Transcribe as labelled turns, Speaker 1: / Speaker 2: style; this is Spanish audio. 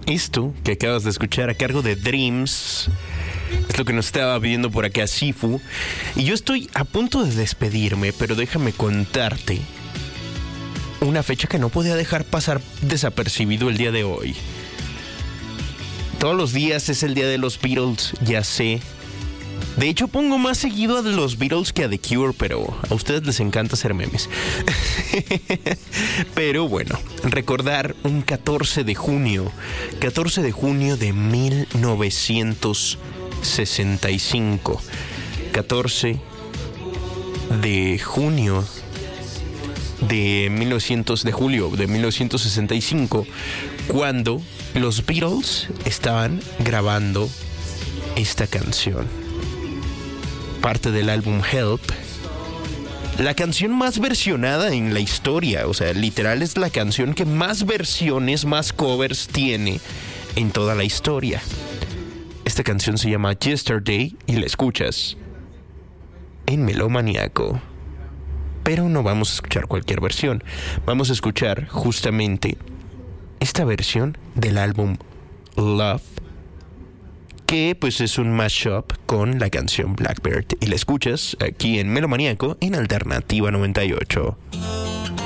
Speaker 1: Esto que acabas de escuchar a cargo de Dreams es lo que nos estaba pidiendo por acá Sifu. Y yo estoy a punto de despedirme, pero déjame contarte una fecha que no podía dejar pasar desapercibido el día de hoy. Todos los días es el día de los Beatles, ya sé. De hecho, pongo más seguido a los Beatles que a The Cure, pero a ustedes les encanta hacer memes. Pero bueno, recordar un 14 de junio de 1965. 14 de junio de julio de 1965, cuando los Beatles estaban grabando esta canción. Parte del álbum Help, la canción más versionada en la historia. O sea, literal es la canción que más versiones, más covers tiene en toda la historia. Esta canción se llama Yesterday y la escuchas en Melomaniaco. Pero no vamos a escuchar cualquier versión. Vamos a escuchar justamente esta versión del álbum Love, que pues es un mashup con la canción Blackbird, y la escuchas aquí en Melomaniaco en Alternativa 98.